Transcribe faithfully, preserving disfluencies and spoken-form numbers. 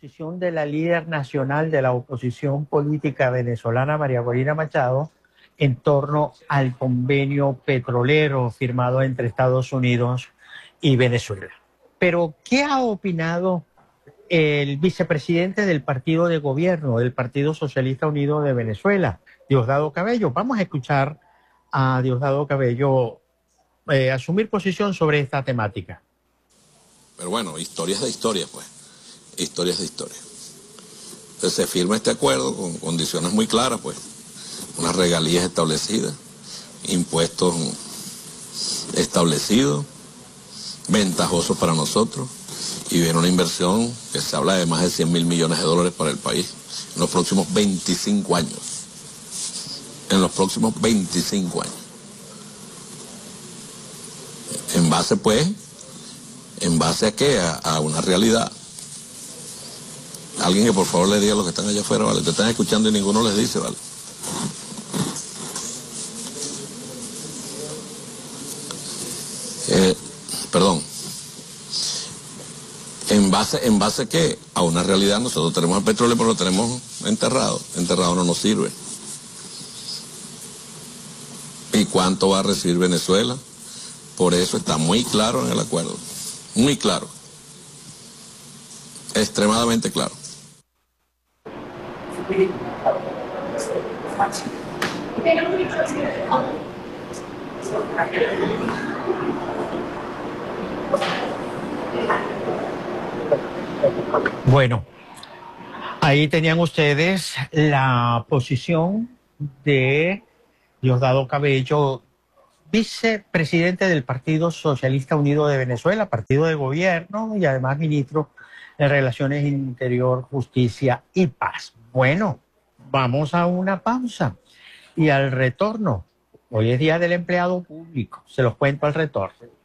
posición de la líder nacional de la oposición política venezolana, María Corina Machado, en torno al convenio petrolero firmado entre Estados Unidos y Venezuela. Pero, ¿qué ha opinado el vicepresidente del partido de gobierno, del Partido Socialista Unido de Venezuela, Diosdado Cabello? Vamos a escuchar a Diosdado Cabello eh, asumir posición sobre esta temática. Pero bueno, historias de historia, pues. Historias de historia. Entonces se firma este acuerdo con condiciones muy claras, pues. Unas regalías establecidas, impuestos establecidos, ventajosos para nosotros, y viene una inversión que se habla de más de cien mil millones de dólares para el país en los próximos veinticinco años. En los próximos veinticinco años. En base, pues, ¿en base a qué? A, a una realidad. Alguien que por favor le diga a los que están allá afuera, ¿vale? Te están escuchando y ninguno les dice, ¿vale? Eh, perdón. ¿En base, ¿En base a qué? A una realidad. Nosotros tenemos el petróleo, pero lo tenemos enterrado. Enterrado no nos sirve. ¿Y cuánto va a recibir Venezuela? Por eso está muy claro en el acuerdo. Muy claro. Extremadamente claro. Bueno, ahí tenían ustedes la posición de Diosdado Cabello, vicepresidente del Partido Socialista Unido de Venezuela, partido de gobierno, y además ministro de Relaciones Interior, Justicia y Paz. Bueno, vamos a una pausa y al retorno. Hoy es Día del Empleado Público, se los cuento al retorno.